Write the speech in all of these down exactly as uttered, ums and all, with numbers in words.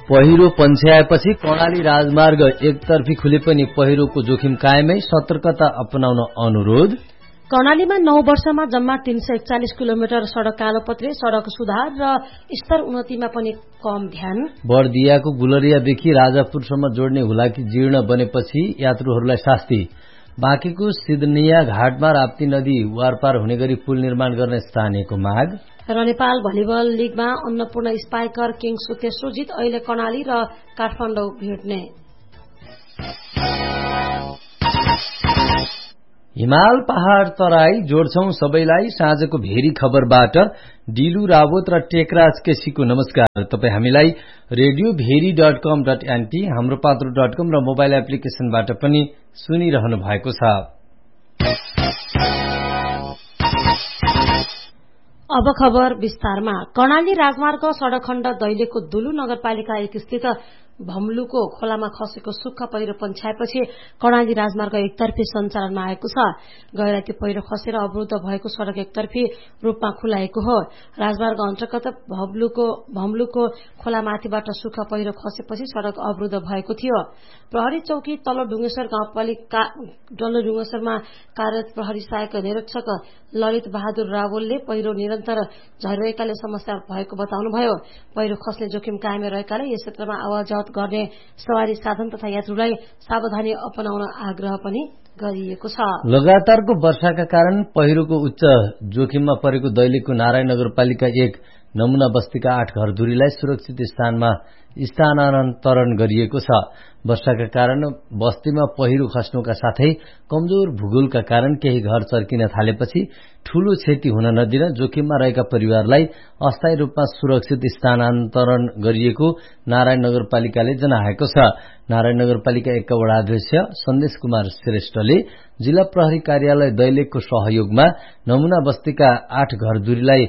पहिरो पन्छ्याएपछि कर्णाली राजमार्ग एकतर्फी खुले पनि पहिरोको जोखिम कायमै, सतर्कता अपनाउन अनुरोध। कर्णालीमा नौ वर्षमा जम्मा तीन सय एकचालिस किलोमिटर सड़क कालोपत्रे, सड़क सुधार र स्तर उन्नतिमा पनि कम ध्यान। बर्दियाको गुलरियादेखि राजापुरसम्म जोड्ने हुलाकी जीर्ण बनेपछि यात्रुहरूलाई शास्ति। बाँकीको सिद्धनिया घाटमा राप्ती नदी वारपार हुने गरी पुल निर्माण गर्ने स्थानीयको माग। र नेपाल भलिबल लिगमा अन्नपूर्ण स्पाइकर किङ्सको तेस्रो जित, अहिले कर्णाली र काठमाडौँ भेट्ने। हिमाल पहाड़ तराई जोड्छौं सबैलाई साँझको भेरी खबरबाट डिलु रावत र टेकराज केसीको नमस्कार। तपाई हामीलाई रेडियो भेरी डट कम डट एनपी, हाम्रो पात्रो डट कम र मोबाइल एप्लिकेशनबाट पनि सुनिरहनु भएको छ। अब खबर विस्तारमा। कर्णाली राजमार्ग सड़क खण्ड दैलेखको दुलु नगरपालिका एक स्थित भम्लुको खोलामा खसेको सुक्खा पहिरो पन्छ्याएपछि कर्णाली राजमार्ग एकतर्फी सञ्चालनमा आएको छ। गैराती पहिरो खसेर अवरुद्ध भएको सड़क एकतर्फी रूपमा खुलाएको हो। राजमार्ग अन्तर्गत भम्लुको भम्लुको खोलामाथिबाट सुक्खा पहिरो खसेपछि सड़क अवरुद्ध भएको थियो। प्रहरी चौकी तल्लो डुङ्गेश्वर गाउँपालिका डल्लो डुङ्गेश्वरमा कार्यरत प्रहरी सहायक निरीक्षक ललित बहादुर रावलले पहिरो निरन्तर झरिरहेकाले समस्या भएको बताउनुभयो। पहिरो खस्ने जोखिम कायमै रहेकाले यस क्षेत्रमा आवाजावत गर्ने सवारी साधन तथा यात्रुलाई सावधानी अपनाउन आग्रह पनि गरिएको छ। लगातारको वर्षाका कारण पहिरोको उच्च जोखिममा परेको दैलेखको नारायण नगरपालिका एक नमुना बस्तीका आठ घरधुरीलाई सुरक्षित स्थानमा स्थानान्तरण गरिएको छ। वर्षाका कारण बस्तीमा पहिरो खस्नुका साथै कमजोर भूगोलका कारण केही घर चर्किन थालेपछि ठूलो क्षति हुन नदिन जोखिममा रहेका परिवारलाई अस्थायी रूपमा सुरक्षित स्थानान्तरण गरिएको नारायण नगरपालिकाले जनाएको छ। नारायण नगरपालिका एकका वडाध्यक्ष सन्देश कुमार श्रेष्ठले जिल्ला प्रहरी कार्यालय दैलेखको सहयोगमा नमुना बस्तीका आठ घरधुरीलाई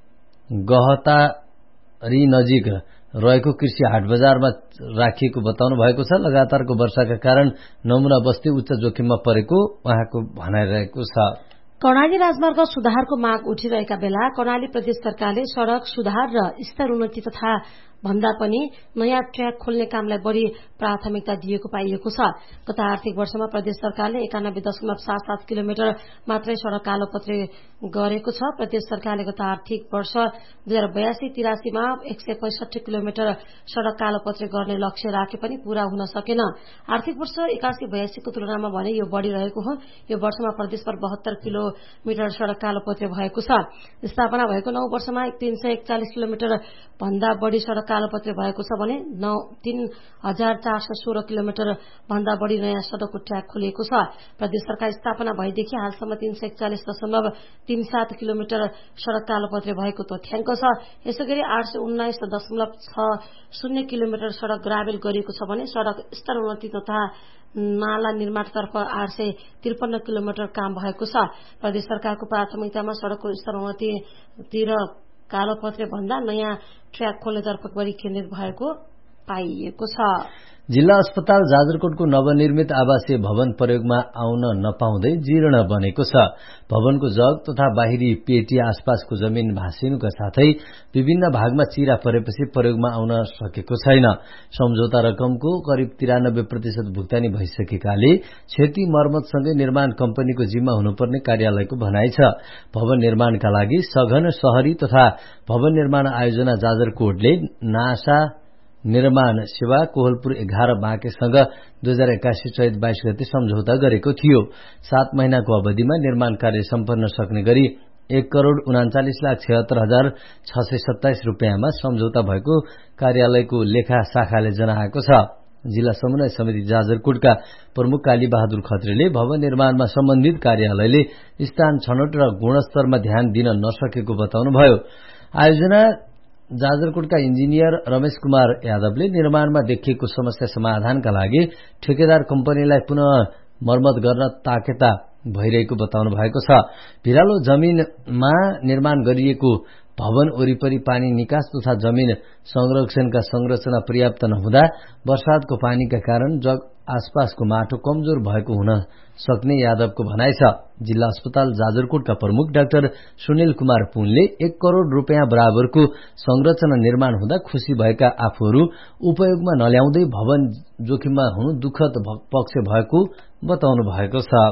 गहतारी नजिक रहेको कृषि हाट बजारमा राखिएको बताउनु भएको छ। लगातारको वर्षाका कारण नमुना बस्ती उच्च जोखिममा परेको उहाँको भनाइरहेको छ। कर्णाली राजमार्ग सुधारको माग उठिरहेका बेला कर्णाली प्रदेश सरकारले सड़क सुधार र स्तर उन्नति तथा भन्दा पनि नयाँ ट्र्याक खोल्ने कामलाई बढ़ी प्राथमिकता दिएको पाइएको छ। गत आर्थिक वर्षमा प्रदेश सरकारले एकानब्बे दशमलव सात सात किलोमिटर मात्रै सड़क कालोपत्रे गरेको छ। प्रदेश सरकारले गत आर्थिक वर्ष दुई हजार बयासी तिरासीमा एक सय पैंसठी किलोमिटर सड़क कालोपत्रे गर्ने लक्ष्य राखे पनि पूरा हुन सकेन। आर्थिक वर्ष एकासी बयासीको तुलनामा भने यो बढ़िरहेको हो। यो वर्षमा प्रदेशभर बहत्तर किलोमिटर सड़क कालोपत्रे भएको छ। स्थापना भएको नौ वर्षमा तीन सय एकचालिस किलोमिटर भन्दा बढ़ी सड़क कालोपत्रे भएको छ भने नौ तीन हजार चार सय सोह्र किलोमिटर भन्दा बढ़ी नयाँ सड़कको ट्र्याक खोलिएको छ। प्रदेश सरकार स्थापना भएदेखि हालसम्म तीन सय एकचालिस दशमलव तीन सात किलोमिटर सड़क कालोपत्रे भएको तथ्याङ्क छ। यसै गरी आठ सय उन्नाइस दशमलव छ शून्य किलोमिटर सड़क ग्राभेल गरिएको छ भने सड़क स्तर उन्नति तथा नाला निर्माणतर्फ आठ सय त्रिपन्न किलोमिटर काम भएको छ। प्रदेश सरकारको प्राथमिकतामा सड़कको स्तर उन्नतितिर कालोपत्रे भन्दा नयाँ ट्र्याक खोल्नेतर्फ बढी केन्द्रित भएको पाइएको छ। जिल्ला अस्पताल जाजरकोटको नवनिर्मित आवासीय भवन प्रयोगमा आउन नपाउँदै जीर्ण बनेको छ। भवनको जग तथा बाहिरी पेटी आसपासको जमिन भाँसिनुका साथै विभिन्न भागमा चिरा परेपछि प्रयोगमा आउन सकेको छैन। सम्झौता रकमको करिब तिरानब्बे प्रतिशत भुक्तानी भइसकेकाले क्षति मर्मतसँगै निर्माण कम्पनीको जिम्मा हुनुपर्ने कार्यालयको भनाइ छ। भवन निर्माणका लागि सघन शहरी तथा भवन निर्माण आयोजना जाजरकोटले नासा निर्माण सेवा कोहलपुर एघार बाँकेसँग दुई हजार एक्कासी चैत बाइस गते सम्झौता गरेको थियो। सात महिनाको अवधिमा निर्माण कार्य सम्पन्न सक्ने गरी एक करोड़ उनाचालिस लाख छिहत्तर हजार छ सय सत्ताइस रूपियाँमा सम्झौता भएको कार्यालयको लेखा शाखाले जनाएको छ। जिल्ला समन्वय समिति जाजरकोटका प्रमुख काली बहादुर खत्रीले भवन निर्माणमा सम्बन्धित कार्यालयले स्थान छनौट र गुणस्तरमा ध्यान दिन नसकेको बताउनुभयो। आयोजना जाजरकोटका इन्जिनियर रमेश कुमार यादवले निर्माणमा देखिएको समस्या समाधानका लागि ठेकेदार कम्पनीलाई पुनः मर्मत गर्न ताकेता भइरहेको बताउनु भएको छ। भिरालो जमिनमा निर्माण गरिएको भवन वरिपरि पानी निकास तथा जमिन संरक्षणका संरचना पर्याप्त नहुँदा वर्षातको पानीका कारण जग आसपासको माटो कमजोर भएको हुन सक्ने यादवको भनाइ छ। जिल्ला अस्पताल जाजरकोटका प्रमुख डाक्टर सुनिल कुमार पुनले एक करोड़ रुपियाँ बराबरको संरचना निर्माण हुँदा खुशी भएका आफूहरू उपयोगमा नल्याउँदै भवन जोखिममा हुनु दुःखद पक्ष भएको बताउनु भएको छ।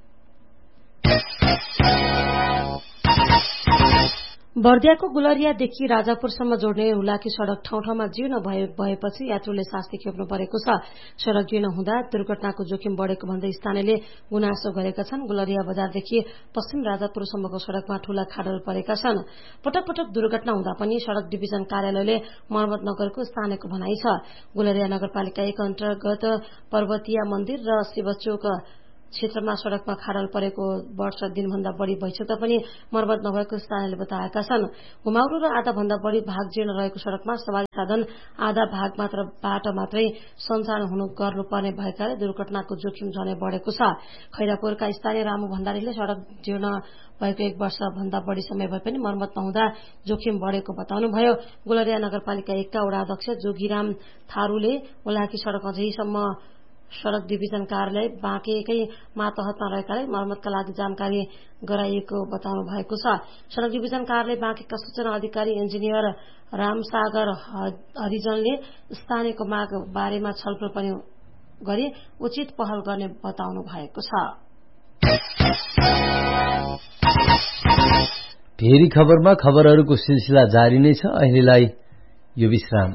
बर्दियाको गुलरियादेखि राजापुरसम्म जोड्ने हुलाकी सड़क ठाउँ ठाउँमा जीर्ण भएपछि यात्रुले शास्ति खेप्नु परेको छ। सड़क जीर्ण हुँदा दुर्घटनाको जोखिम बढ़ेको भन्दै स्थानीयले गुनासो गरेका छन्। गुलरिया बजारदेखि पश्चिम राजापुरसम्मको सड़कमा ठूला खाडल परेका छन्। पटक पटक दुर्घटना हुँदा पनि सड़क डिभिजन कार्यालयले मर्मत नगरेको स्थानीयको भनाइ छ। गुलरिया नगरपालिका एक अन्तर्गत पर्वतीया मन्दिर र शिवचोक क्षेत्रमा सड़कमा खाडल परेको वर्ष दिनभन्दा बढ़ी भइसक्दा पनि मर्मत नभएको स्थानीयले बताएका छन्। घुमाउरो र आधा भन्दा बढ़ी भाग जीर्ण रहेको सड़कमा सवारी साधन आधा भाग मात्र बाट मात्रै सञ्चालन हुनु गर्नुपर्ने भएकाले दुर्घटनाको जोखिम झनै बढ़ेको छ। खैरापुरका स्थानीय रामु भण्डारीले सड़क जीर्ण भएको एक वर्ष भन्दा बढ़ी समय भए पनि मर्मत नहुँदा जोखिम बढ़ेको बताउनुभयो। गुलरिया नगरपालिका एकका वडा अध्यक्ष जोगीराम थारूले उलाकी सड़क अझैसम्म सड़क डिभिजन कार्यालय बाँकेकै मातहतमा रहेकाले मर्मतका लागि जानकारी गराइएको बताउनु भएको छ। सड़क डिभिजन कार्यालय बाँकेका सूचना अधिकारी इन्जिनियर रामसागर हरिजनले स्थानीयको माग बारेमा छलफल पनि गरी उचित पहल गर्ने बताउनु भएको छ। फेरि खबरमा खबरहरूको सिलसिला जारी नै छ। अहिलेलाई यो विश्राम।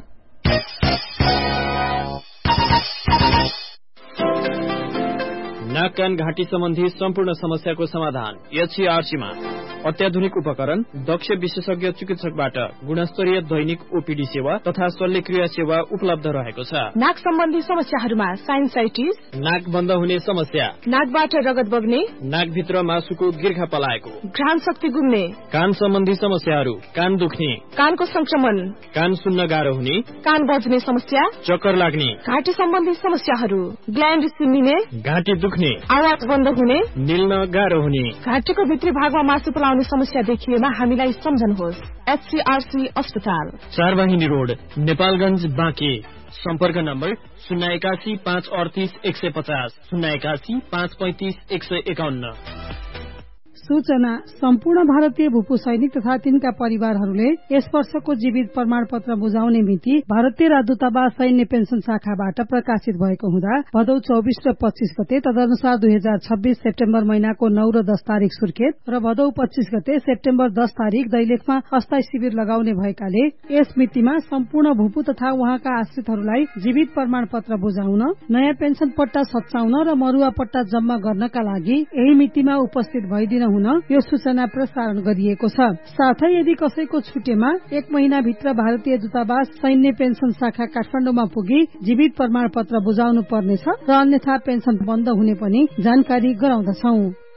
नाक कान घाँटी सम्बन्धी सम्पूर्ण समस्याको समाधान एचसीआरसीमा अत्याधुनिक उपकरण, दक्ष विशेषज्ञ चिकित्सकबाट गुणस्तरीय दैनिक ओपीडी सेवा तथा शल्यक्रिया सेवा उपलब्ध रहेको छ। नाक सम्बन्धी समस्याहरूमा साइनसाइटिस, नाक बन्द हुने समस्या, नाकबाट रगत बग्ने, नाकभित्र मासुको गिर्खा पलाएको, घ्राण शक्ति गुम्ने, कान सम्बन्धी समस्याहरू, कान दुख्ने, कानको संक्रमण, कान सुन्न गाह्रो हुने, कान बज्ने समस्या, चक्कर लाग्ने, घाँटी सम्बन्धी समस्याहरू, ग्ल्यान्ड सिमिने, घाँटी दुख्ने, आवाज बन्द हुने, निल्न गाह्रो हुने, घाँटीको भित्री भागमा मासु पलाउने समस्या देखिएमा हामीलाई सम्झनुहोस्। एचसीआरसी अस्पताल, चारवाहिनी रोड, नेपालगंज, बाँके। सम्पर्क नम्बर शून्य एकासी पाँच अडतिस एक सय पचास, शून्य एकासी पाँच पैंतिस एक सय एकाउन्न। सूचना। सम्पूर्ण भारतीय भूपू सैनिक तथा तिनका परिवारहरूले यस वर्षको जीवित प्रमाण पत्र बुझाउने मिति भारतीय राजदूतावास सैन्य पेन्सन शाखाबाट प्रकाशित भएको हुँदा भदौ चौबिस र पच्चीस गते तदनुसार दुई हजार छब्बीस सेप्टेम्बर महिनाको नौ र दस तारीक सुर्खेत र भदौ पच्चीस गते सेप्टेम्बर दस तारीक दैलेखमा अस्थायी शिविर लगाउने भएकाले यस मितिमा सम्पूर्ण भूपू तथा उहाँका आश्रितहरूलाई जीवित प्रमाण पत्र बुझाउन, नयाँ पेन्सन पट्टा सच्याउन र मरुवा पट्टा जम्मा गर्नका लागि यही मितिमा उपस्थित भइदिन हुन यो सूचना प्रसारण गरिएको छ। साथै यदि कसैको छुटेमा एक महिनाभित्र भारतीय दूतावास सैन्य पेन्सन शाखा काठमाडौँमा पुगी जीवित प्रमाण पत्र बुझाउनु पर्नेछ र अन्यथा पेन्सन बन्द हुने पनि जानकारी गराउँदछौ।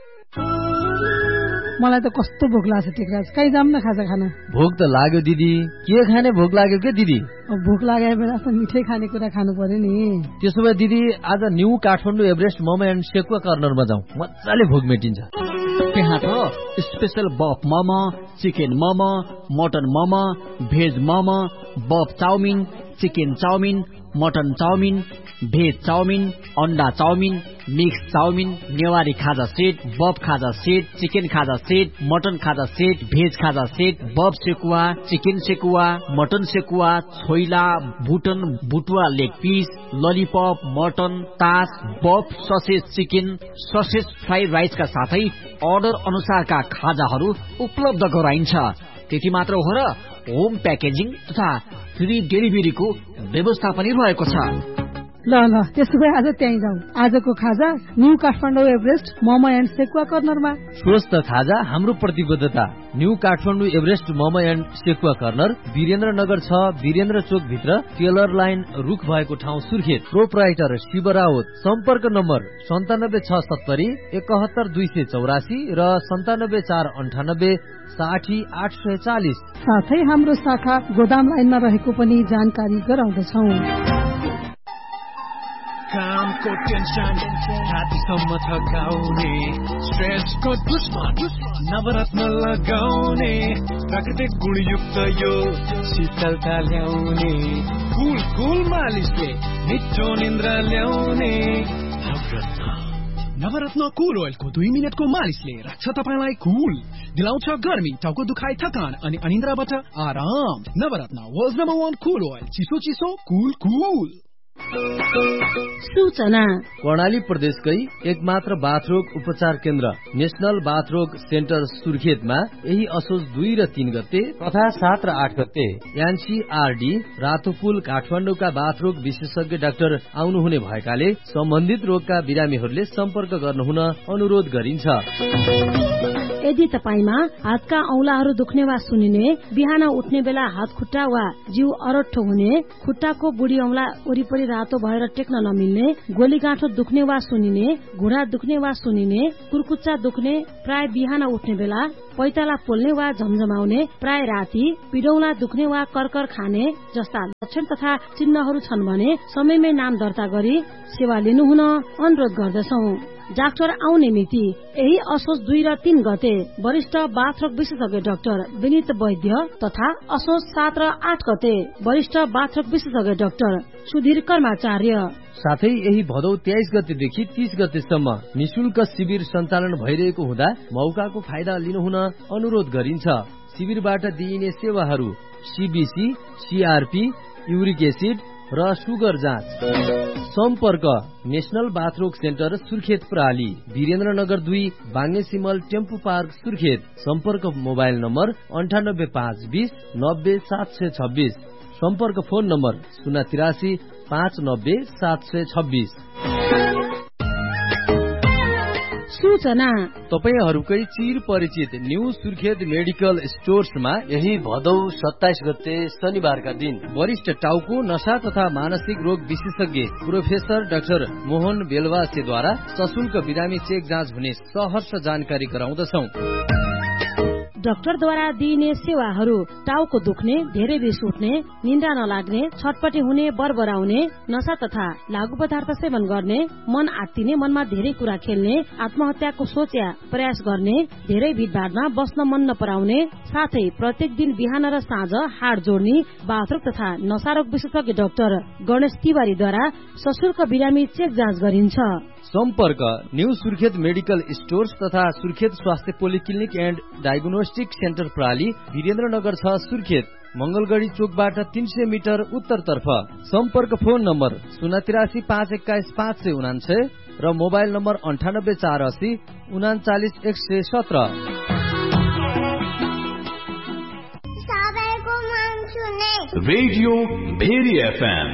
मलाई त कस्तो भोक लाग्छ टेकराज, कहीँ जाम न खाजा खान। भोक त लाग्यो दिदी, के खाने भोक लाग्यो के दिदी? भोक लागेको बेला त मिठै खाने कुरा खानु पर्यो नि। त्यसो भए दिदी आज new Kathmandu Everest momo and sekuwa कर्नरमा जाउँ, मजाले भोक मेटिन्छ। त्यहाँ त स्पेशल बफ momo, chicken momo, mutton momo, veg momo, बफ chowmein, chicken chowmein, mutton chowmein, veg chowmein, अन्डा चाउमिन, मिक्स चाउमिन, नेवारी खाजा सेट, बफ खाजा सेट, चिकन खाजा सेट, मटन खाजा सेट, भेज खाजा सेट, बफ sekuwa, chicken sekuwa, mutton sekuwa, choila, बुटन बुटुवा leg piece, lollipop, mutton, तास, बफ ससेज चिकन, ससेज फ्राइड राइसका साथै order अनुसारका खाजाहरू उपलब्ध गराइन्छ। त्यति मात्र हो र होम प्याकेजिङ तथा फ्री डेलिभरीको व्यवस्था पनि रहेको छ। ल ल त्यसो भए आज त्यहीँ जाउँ। आजको खाजा new Kathmandu Everest momo and sekuwa कर्नरमा। स्वस्थ खाजा हाम्रो प्रतिबद्धता। New Kathmandu Everest momo and sekuwa corner Birendranagar छ, वीरेन्द्र चोक भित्र, टेलर लाइन रुख भएको ठाउँ सुर्खेत। प्रोपराइटर शिव राउत। सम्पर्क नम्बर सन्तानब्बे छ सत्तरी एकहत्तर दुई सय चौरासी र सन्तानब्बे चार अन्ठानब्बे साठी आठ सय चालिस। साथै हाम्रो शाखा गोदाम लाइनमा रहेको पनि जानकारी गराउँदछौ। काम को टेन्सन छातीसम्म थकाउने स्ट्रेसको दुश्मन नवरत्न लगाउने प्राकृतिक गुणयुक्त यो शीतलता ल्याउने कुल कुल मालिसले मिठो निन्द्रा ल्याउने नवरत्न नवरत्न कुल ओइलको दुई मिनटको मालिसले राख्छ तपाईलाई कुल दिलाउँछ गर्मी टाउको दुखाइ थकान अनि अनिन्द्राबाट आराम नवरत्न वर्ल्ड नम्बर वान कुल ओइल चिसो चिसो कुल कुल सूचना कर्णाली प्रदेशकै एकमात्र बाथरोग उपचार केन्द्र नेशनल बाथरोग सेन्टर सुर्खेतमा यही असोज दुई र तीन गते तथा सात र आठ गते एनसीआरडी रातोपुल काठमाडौँका बाथरोग विशेषज्ञ डाक्टर आउनुहुने भएकाले सम्बन्धित रोगका बिरामीहरूले सम्पर्क गर्नुहुन अनुरोध गरिन्छ। यदि तपाईमा हातका औंलाहरू दुख्ने वा सुनिने बिहान उठ्ने बेला हात खुट्टा वा जिउ अरट्ठो हुने खुट्टाको बुढी औंला वरिपरि रातो भएर टेक्न नमिल्ने गोली गाँठो दुख्ने वा सुनिने घुँडा दुख्ने वा सुनिने कुर्कुच्चा दुख्ने प्राय बिहान उठ्ने बेला पैताला पोल्ने वा झमझमाउने प्राय राति पिडौला दुख्ने वा कर्कर खाने जस्ता लक्षण तथा चिन्हहरू छन् भने समयमै नाम दर्ता गरी सेवा लिनुहुन अनुरोध गर्दछौं। डाक्टर आउने मिति यही असोज दुई र तीन गते वरिष्ठ बाथरोग विशेषज्ञ डाक्टर विनित वैद्य तथा असोज सात र आठ गते वरिष्ठ बाथरोग विशेषज्ञ डाक्टर सुधीर कर्माचार्य। साथै यही भदौ तेइस गतेदेखि तीस गतेसम्म निशुल्क शिविर सञ्चालन भइरहेको हुँदा मौकाको फाइदा लिनुहुन अनुरोध गरिन्छ। शिविरबाट दिइने सेवाहरू सीबीसी, सीआरपी, युरिक एसिड र सुगर जाँच। सम्पर्क नेशनल बाथरोग सेन्टर सुर्खेत प्राली वीरेन्द्रनगर दुई बाङ्गे सिमल टेम्पू पार्क सुर्खेत। सम्पर्क मोबाइल नम्बर अन्ठानब्बे पाँच बीस नब्बे सात सय छब्बीस। सम्पर्क फोन नम्बर शून्य तिरासी पाँच नब्बे सात सय छब्बीस। सूचना तपाईहरूकै चिर परिचित न्यू सुर्खेत मेडिकल स्टोर्समा यही भदौ सत्ताइस गते शनिबारका दिन वरिष्ठ टाउको नशा तथा मानसिक रोग विशेषज्ञ प्रोफेसर डाक्टर मोहन बेलवासेद्वारा सशुल्क बिरामी चेक जाँच हुने सहर्ष जानकारी गराउँदछौ। डाक्टरद्वारा दिइने सेवाहरू टाउको दुख्ने, धेरै रिस उठ्ने, निन्द्रा नलाग्ने, छटपटी हुने, बरबराउने, नशा तथा लागू पदार्थ सेवन गर्ने, मन आत्तिने, मनमा धेरै कुरा खेल्ने, आत्महत्याको सोच या प्रयास गर्ने, धेरै भिडभाडमा बस्न मन नपराउने, साथै प्रत्येक दिन बिहान र साँझ हाड जोड्ने बाथरोग तथा नशारोग विशेषज्ञ डाक्टर गणेश तिवारीद्वारा सशुल्क बिरामी चेक जाँच गरिन्छ। सम्पर्क न्यू सुर्खेत मेडिकल स्टोर्स तथा सुर्खेत स्वास्थ्य polyclinic and diagnostic centre प्राली Birendranagar छ सुर्खेत मंगलगढ़ी चोकबाट तीन सय मिटर उत्तरतर्फ। सम्पर्क फोन नम्बर शून्य तिरासी पाँच एक्काइस पाँच सय उनान्सय र मोबाइल नम्बर अन्ठानब्बे चार असी उनाचालिस एक सय सत्र। रेडियो भेरी एफएम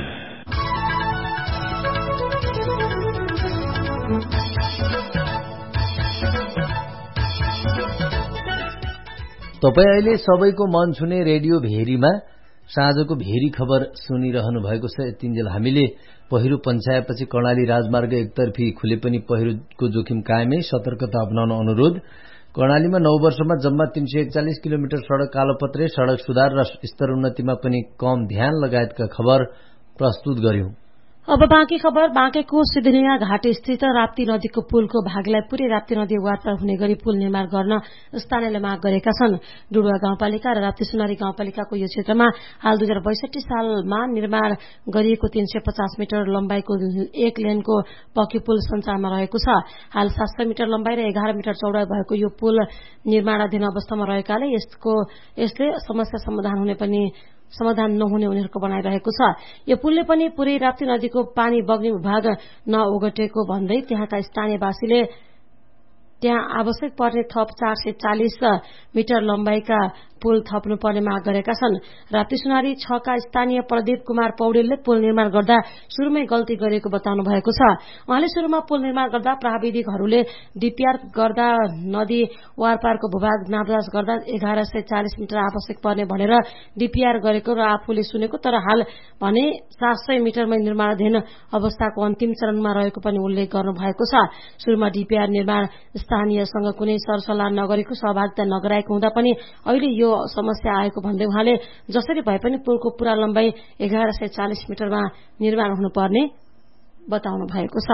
तपाई अहिले सबैको मन छुने रेडियो भेरीमा साँझको भेरी खबर सुनिरहनु भएको छ। यतिन्जेल हामीले पहिरो पञ्चायतपछि कर्णाली राजमार्ग एकतर्फी खुले पनि पहिरोको जोखिम कायमै सतर्कता अपनाउन अनुरोध। कर्णालीमा नौ वर्षमा जम्मा तीन सय एकचालिस किलोमिटर सड़क कालोपत्रे, सड़क सुधार र स्तर उन्नतिमा पनि कम ध्यान लगायतका खबर प्रस्तुत गर्यौं। अब बाँकी खबर। बाँकेको सिद्धनिया घाट स्थित राप्ती नदीको पुलको भागलाई पूरै राप्ती नदी वारपार हुने गरी पुल निर्माण गर्न स्थानीयले माग गरेका छन्। डुडुवा गाउँपालिका र राप्ती सुनारी गाउँपालिकाको यो क्षेत्रमा हाल दुई हजार बैसठी सालमा निर्माण गरिएको तीन सय पचास मिटर लम्बाइको एक लेनको पक्की पुल सञ्चारमा रहेको छ। हाल सात सय मिटर लम्बाइ र एघार मिटर चौडाइ भएको यो पुल निर्माणाधीन अवस्थामा रहेकाले यसको यसले समस्या समाधान हुने पनि समाधान नहुने उनीहरूको भनाइरहेको छ। यो पुलले पनि पूरै राप्ती नदीको पानी बग्ने भाग नओगटेको भन्दै त्यहाँका स्थानीयवासीले त्यहाँ आवश्यक पर्ने थप चार सय चालिस मिटर लम्बाइका पुल थप्नुपर्ने माग गरेका छन्। राप्ती सुनारी छ का स्थानीय प्रदीप कुमार पौडेलले पुल निर्माण गर्दा शुरूमै गल्ती गरेको बताउनु भएको छ। उहाँले शुरूमा पुल निर्माण गर्दा प्राविधिकहरूले डीपीआर गर्दा नदी वारपारको भूभाग नापजाँच गर्दा एघार सय चालिस मिटर आवश्यक पर्ने भनेर डीपीआर गरेको र आफूले सुनेको, तर हाल भने सात सय मिटरमै निर्माणाधीन अवस्थाको अन्तिम चरणमा रहेको पनि उल्लेख गर्नु भएको छ। शुरूमा डीपीआर निर्माण स्थानीयसँग कुनै सरसल्लाह नगरेको, सहभागिता नगराएको हुँदा पनि अहिले यो समस्या आएको भन्दै उहाँले जसरी भए पनि पुलको पूरा लम्बाइ एघार सय चालिस मिटरमा निर्माण हुनुपर्ने बताउनु भएको छ।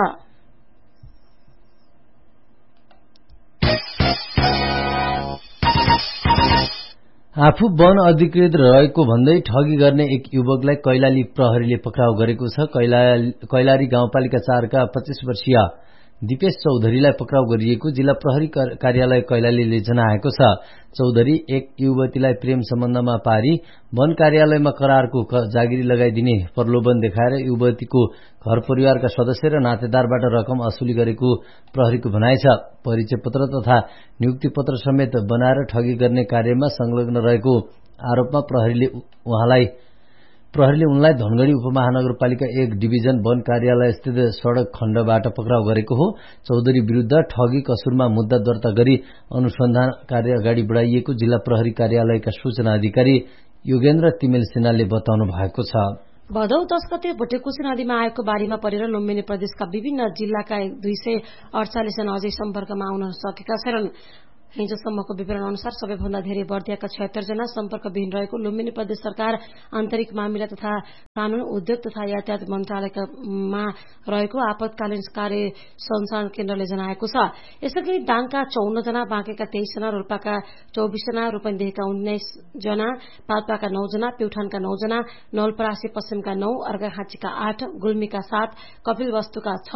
आफू वन अधिकृत रहेको भन्दै ठगी गर्ने एक युवकलाई कैलाली प्रहरीले पक्राउ गरेको छ। कैलाली गाउँपालिका चारका पच्चीस वर्षीय दिपेश चौधरीलाई पक्राउ गरिएको जिल्ला प्रहरी कार्यालय कैलालीले जनाएको छ। चौधरी एक युवतीलाई प्रेम सम्बन्धमा पारी वन कार्यालयमा करारको जागिरी लगाइदिने प्रलोभन देखाएर युवतीको घर परिवारका सदस्य र नातेदारबाट रकम असुली गरेको प्रहरीको भनाइ छ। परिचय पत्र तथा नियुक्ति पत्र समेत बनाएर ठगी गर्ने कार्यमा संलग्न रहेको आरोपमा प्रहरीले उहाँलाई प्रहरीले उनलाई धनगढ़ी उपमहानगरपालिका एक डिभिजन वन कार्यालय स्थित सड़क खण्डबाट पक्राउ गरेको हो। चौधरी विरूद्ध ठगी कसुरमा मुद्दा दर्ता गरी अनुसन्धान कार्य अगाडि बढाइएको जिल्ला प्रहरी कार्यालयका सूचना अधिकारी योगेन्द्र तिमेल सिन्हाले बताउनु भएको छ। भदौ दस गते भुटेकोशी नदीमा आएको बाढ़ीमा परेर लुम्बिनी प्रदेशका विभिन्न जिल्लाका दुई सय अडचालिस जना अझै सम्पर्कमा आउन सकेका छैनन्। हिजोसम्मको विवरण अनुसार सबैभन्दा धेरै बर्दियाका छयत्तर जना सम्पर्कविहीन रहेको लुम्बिनी प्रदेश सरकार आन्तरिक मामिला तथा कानून उद्योग तथा यातायात मन्त्रालयमा रहेको आपतकालीन कार्य संचालन केन्द्रले जनाएको छ। यसैगरी दाङका चौन्न जना, बाँकेका तेइस जना, रोल्पाका चौबिस जना, रूपन्देहीका उन्नाइस जना, पाल्पाका नौ जना, प्युठानका नौ जना, नवलपरासी पश्चिमका नौ, अर्घाखाँचीका आठ, गुल्मीका सात, कपिलवस्तुका छ,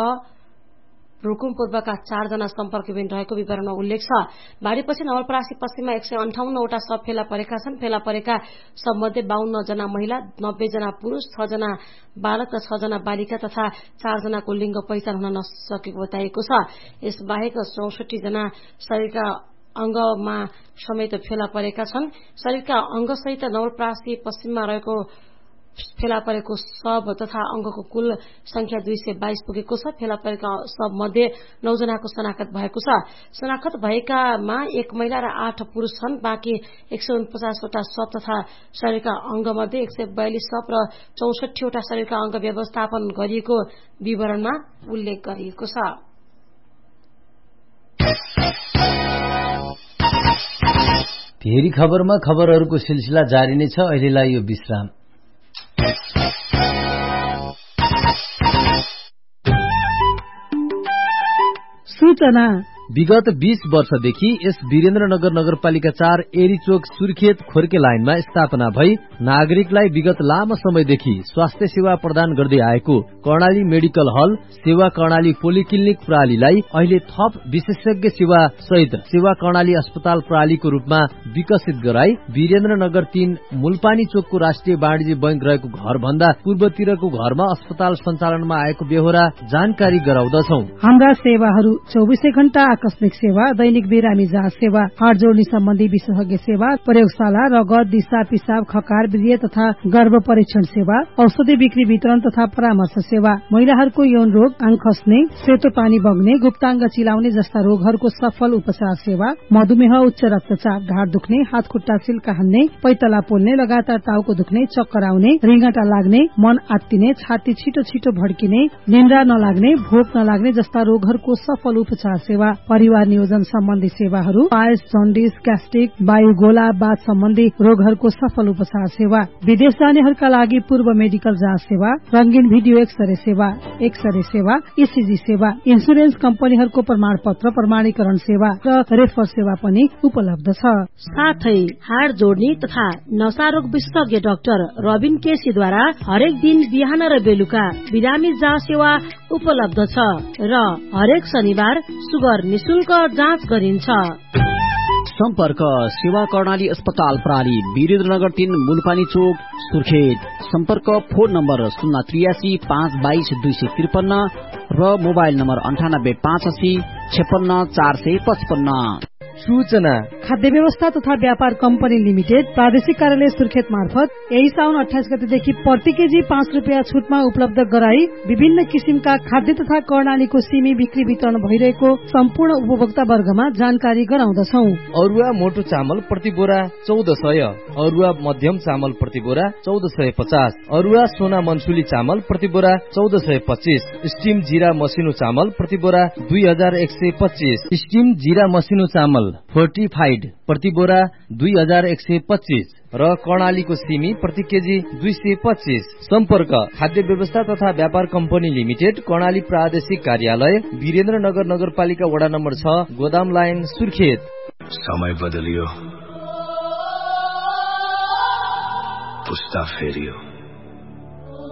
रुकुम पूर्वका चार जना सम्पर्कविहीन रहेको विवरणमा उल्लेख छ। बाढ़ीपछि नवलपरासी पश्चिममा एक सय अन्ठाउन्नवटा शव फेला परेका छन्। फेला परेका सबमध्ये बाहन्न जना महिला, नब्बे जना पुरूष, छ जना बालक र छ जना बालिका तथा चार जनाको लिङ्ग पहिचान हुन नसकेको बताइएको छ। यसबाहेक चौसठी जना शरीरका अंगमा समेत फेला परेका छन्। शरीरका अंगसहित नवलपरासी पश्चिममा रहेको फेला परेको शव तथा अंगको कुल संख्या दुई सय बाइस पुगेको छ। फेला परेका शव मध्ये नौ जनाको शनाखत भएको छ। शनाखत भएकामा एक महिला र आठ पुरूष छन्। बाँकी एक सय उनपचासवटा शव तथा शरीरका अंग मध्ये एक सय बयालिस शव र चौसठीवटा शरीरका अंग व्यवस्थापन गरिएको विवरणमा उल्लेख गरिएको छ। फेरि खबरमा खबरहरूको सिलसिला जारी नै छ। अहिलेलाई यो विश्राम। सूचना विगत बीस वर्षदेखि यस वीरेन्द्रनगर नगरपालिका चार एरीचोक सुर्खेत खोर्के लाइनमा स्थापना भई नागरिकलाई विगत लामो समयदेखि स्वास्थ्य सेवा प्रदान गर्दै आएको कर्णाली मेडिकल हल सेवा कर्णाली पोलिक्लिनिक प्रणालीलाई अहिले थप विशेषज्ञ सेवा सहित सेवा कर्णाली अस्पताल प्रणालीको रूपमा विकसित गराई वीरेन्द्रनगर तीन मूलपानी चोकको राष्ट्रिय वाणिज्य बैंक रहेको घर भन्दा पूर्वतिरको घरमा अस्पताल सञ्चालनमा आएको बेहोरा जानकारी गराउँदछौं। हाम्रा सेवाहरू चौबीसै घण्टा आकस्मिक सेवा, दैनिक बिरामी जाँच सेवा, हाड जोड्ने सम्बन्धी विशेषज्ञ सेवा, प्रयोगशाला, रगत, दिशा पिसाब, खकार, वीर्य तथा गर्भ परीक्षण सेवा, औषधि बिक्री वितरण तथा परामर्श सेवा, महिलाहरूको यौन रोग, आङ खस्ने, सेतो पानी बग्ने, गुप्ताङ्ग चिलाउने जस्ता रोगहरूको सफल उपचार सेवा, मधुमेह, उच्च रक्तचाप, ढाड दुख्ने, हात खुट्टा सिल्का हान्ने, पैतला पोल्ने, लगातार टाउको दुख्ने, चक्कर आउने, रिङ्गटा लाग्ने, मन आत्तिने, छाती छिटो छिटो भड्किने, निन्द्रा नलाग्ने, भोक नलाग्ने जस्ता रोगहरूको सफल उपचार सेवा, परिवार नियोजन सम्बन्धी सेवाहरू, पायस, जन्डिस, ग्यास्ट्रिक, वायुगोला, बाथ सम्बन्धी रोगहरूको सफल उपचार सेवा, विदेश जानेहरूका लागि पूर्व मेडिकल जाँच सेवा, रंगीन भिडियो एक्सरे सेवा, एक्सरे सेवा, ईसीजी सेवा, इन्सुरेन्स कम्पनीहरूको प्रमाण पत्र प्रमाणीकरण सेवा र रेफर सेवा पनि उपलब्ध छ। साथै हाड जोड्ने तथा नशारोग विशेषज्ञ डाक्टर रबिन केसीद्वारा हरेक दिन बिहान र बेलुका बिरामी जाँच सेवा उपलब्ध छ र हरेक शनिबार सुगर निशुल्क जाँच गरिन्छ। सम्पर्क सेवा कर्णाली अस्पताल प्रणाली वीरेन्द्रनगर तीन मूलपानी चोक सुर्खेत। सम्पर्क फोन नम्बर शून्य त्रियासी पाँच बाइस दुई सय त्रिपन्न र मोबाइल नम्बर अन्ठानब्बे पाँच असी छेपन्न चार सय पचपन्न। सूचना खाद्य व्यवस्था तथा व्यापार कम्पनी लिमिटेड प्रादेशिक कार्यालय सुर्खेत मार्फत यही साउन अठाइस गतेदेखि प्रति केजी पाँच रूपियाँ छुटमा उपलब्ध गराई विभिन्न किसिमका खाद्य तथा कर्णालीको सिमी बिक्री वितरण भइरहेको सम्पूर्ण उपभोक्ता वर्गमा जानकारी गराउँदछौ। अरुवा मोटो चामल प्रति बोरा चौध सय, अरुवा मध्यम चामल प्रति बोरा चौध सय पचास, अरुवा सोना मनसुली चामल प्रति बोरा चौध सय पच्चीस, स्टिम जीरा मसिनो चामल प्रति बोरा दुई हजार एक सय पच्चीस, स्टिम जीरा मसिनो चामल फोर्टिफाइड एमाइड प्रति बोरा दुई हजार एक सय पच्चीस र कर्णालीको सिमी प्रति केजी दुई सय पच्चीस। सम्पर्क खाद्य व्यवस्था तथा व्यापार कम्पनी लिमिटेड, कर्णाली प्रादेशिक कार्यालय, वीरेन्द्रनगर नगरपालिका वडा नम्बर छ, गोदाम लाइन, सुर्खेत। समय बदलियो, पुस्ता फेरियो,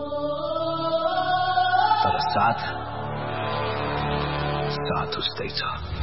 तर साथ साथ उस्तै छ।